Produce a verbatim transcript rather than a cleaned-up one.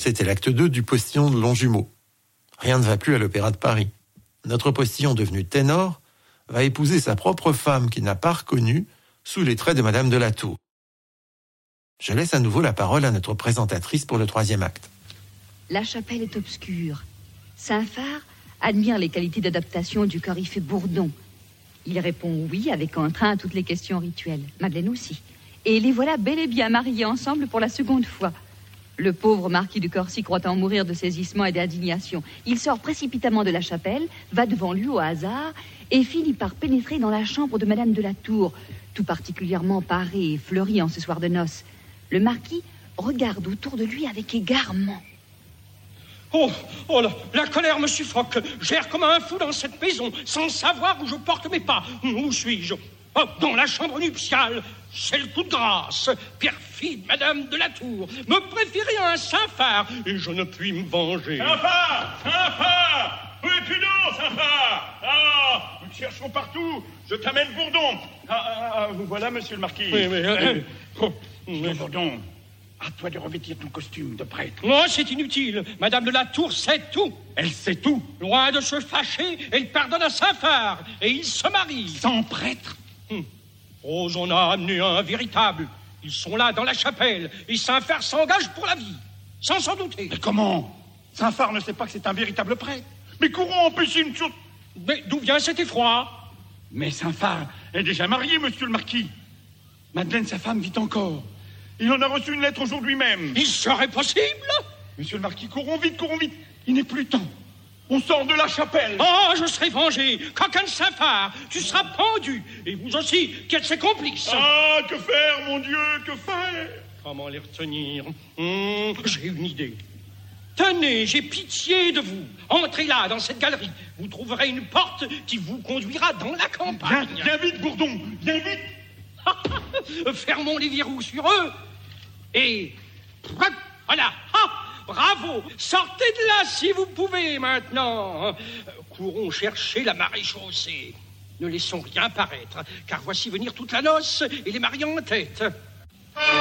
c'était l'acte deux du postillon de Longjumeau. Rien ne va plus à l'Opéra de Paris. Notre postillon devenu ténor va épouser sa propre femme qu'il n'a pas reconnue sous les traits de Madame de la Tour. Je laisse à nouveau la parole à notre présentatrice pour le troisième acte. La chapelle est obscure. Saint-Phar admire les qualités d'adaptation du coryphée Bourdon. Il répond oui avec entrain à toutes les questions rituelles. Madeleine aussi. Et les voilà bel et bien mariés ensemble pour la seconde fois. Le pauvre marquis de Corcy croit en mourir de saisissement et d'indignation. Il sort précipitamment de la chapelle, va devant lui au hasard et finit par pénétrer dans la chambre de Madame de la Tour, tout particulièrement parée et fleurie en ce soir de noces. Le marquis regarde autour de lui avec égarement. Oh, oh la, la colère me suffoque. J'erre comme un fou dans cette maison, sans savoir où je porte mes pas. Où suis-je? Oh, dans la chambre nuptiale. C'est le coup de grâce. Perfide Madame de la Tour me préférait à un Saint-Phar, et je ne puis me venger. Saint-Phar! Saint-Phar! Où es-tu donc, Saint-Phar? Ah, nous te cherchons partout. Je t'amène Bourdon. Ah, ah, ah, vous voilà, monsieur le marquis. Oui, mais... Euh, oh, mais... Bourdon, à toi de revêtir ton costume de prêtre. Non, c'est inutile. Madame de la Tour sait tout. Elle sait tout. Loin de se fâcher, elle pardonne à Saint-Phar, et il se marie. Sans prêtre? Hum. Oh, j'en ai amené un véritable. Ils sont là, dans la chapelle, et Saint-Phar s'engage pour la vie, sans s'en douter. Mais comment? Saint-Phar ne sait pas que c'est un véritable prêtre. Mais courons, empêcher une chose. Mais d'où vient cet effroi? Mais Saint-Phar est déjà marié, monsieur le marquis. Madeleine, sa femme, vit encore. Il en a reçu une lettre aujourd'hui même. Il serait possible? Monsieur le marquis, courons vite, courons vite. Il n'est plus temps. On sort de la chapelle. Oh, je serai vengé. Coquin de Saint-Phar, tu seras pendu. Et vous aussi, qui êtes ses complices. Ah, que faire, mon Dieu, que faire? Comment les retenir? hum, J'ai une idée. Tenez, j'ai pitié de vous. Entrez là, dans cette galerie. Vous trouverez une porte qui vous conduira dans la campagne. Viens, viens vite, Bourdon, viens vite. Fermons les verrous sur eux. Et... voilà. Ah, bravo. Sortez de là si vous pouvez maintenant. Courons chercher la maréchaussée. Ne laissons rien paraître, car voici venir toute la noce et les mariés en tête.